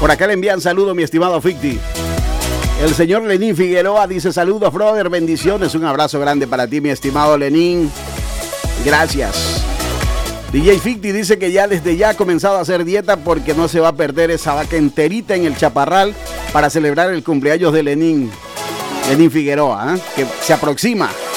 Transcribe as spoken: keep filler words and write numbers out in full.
Por acá le envían saludos, mi estimado Ficti. El señor Lenín Figueroa dice saludos, brother, bendiciones. Un abrazo grande para ti, mi estimado Lenín. Gracias. D J Ficti dice que ya desde ya ha comenzado a hacer dieta porque no se va a perder esa vaca enterita en el Chaparral para celebrar el cumpleaños de Lenín. Lenín Figueroa, ¿eh? Que se aproxima.